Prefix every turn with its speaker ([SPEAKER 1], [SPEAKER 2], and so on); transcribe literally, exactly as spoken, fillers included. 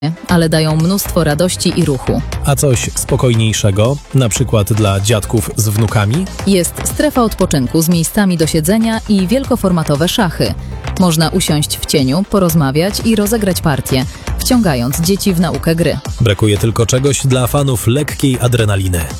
[SPEAKER 1] ale dają mnóstwo radości i ruchu.
[SPEAKER 2] A coś spokojniejszego, na przykład dla dziadków z wnukami?
[SPEAKER 1] Jest strefa odpoczynku z miejscami do siedzenia i wielkoformatowe szachy. Można usiąść w cieniu, porozmawiać i rozegrać partię, wciągając dzieci w naukę gry.
[SPEAKER 2] Brakuje tylko czegoś dla fanów lekkiej adrenaliny.